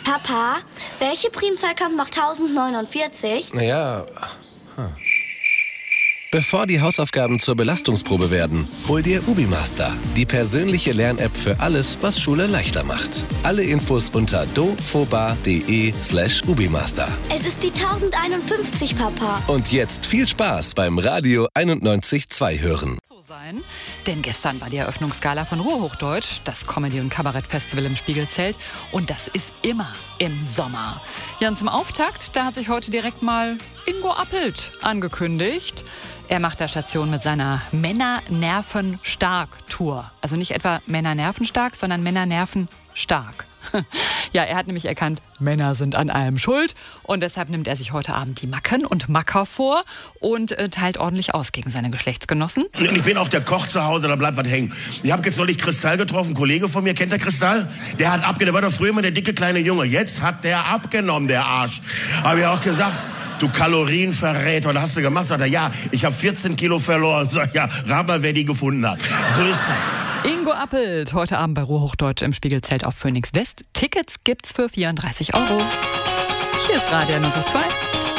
Papa, welche Primzahl kommt nach 1049? Naja. Bevor die Hausaufgaben zur Belastungsprobe werden, hol dir UbiMaster, die persönliche Lern-App für alles, was Schule leichter macht. Alle Infos unter dofoba.de/UbiMaster. Es ist die 1051, Papa. Und jetzt viel Spaß beim Radio 91.2 hören. Sein, denn gestern war die Eröffnungsgala von Ruhrhochdeutsch, das Comedy- und Kabarettfestival im Spiegelzelt, und das ist immer im Sommer. Ja, und zum Auftakt, da hat sich heute direkt mal Ingo Appelt angekündigt. Er macht da Station mit seiner Männer-Nerven-Stark-Tour. Also nicht etwa Männer-Nerven-stark, sondern Männer-Nerven-stark. Ja, er hat nämlich erkannt, Männer sind an allem schuld, und deshalb nimmt er sich heute Abend die Macken und Macker vor und teilt ordentlich aus gegen seine Geschlechtsgenossen. Ich bin auch der Koch zu Hause, da bleibt was hängen. Ich habe jetzt neulich Kristall getroffen, ein Kollege von mir, kennt der Kristall? Der hat abgenommen, der war doch früher immer der dicke kleine Junge. Jetzt hat der abgenommen, der Arsch. Habe ich auch gesagt, du Kalorienverräter, was hast du gemacht? Sagt er, ja, ich habe 14 Kilo verloren. Sag ja, rat mal, wer die gefunden hat. So ist es. Ingo Appelt, heute Abend bei Ruhrhochdeutsch im Spiegelzelt auf Phoenix West. Tickets gibt's für 34 €. Hier ist Radio 92.2.